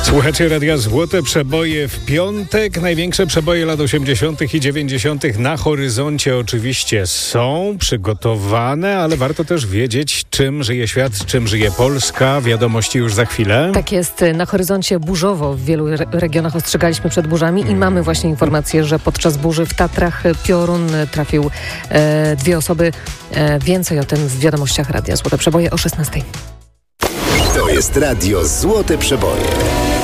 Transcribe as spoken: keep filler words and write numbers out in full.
Słuchacie Radia Złote Przeboje w piątek. Największe przeboje lat osiemdziesiątych i dziewięćdziesiątych na horyzoncie oczywiście są przygotowane, ale warto też wiedzieć, czym żyje świat, czym żyje Polska. Wiadomości już za chwilę. Tak jest. Na horyzoncie burzowo w wielu re- regionach ostrzegaliśmy przed burzami i mamy właśnie informację, że podczas burzy w Tatrach piorun trafił e, dwie osoby. E, więcej o tym w wiadomościach Radia Złote Przeboje o szesnastej. To jest Radio Złote Przeboje.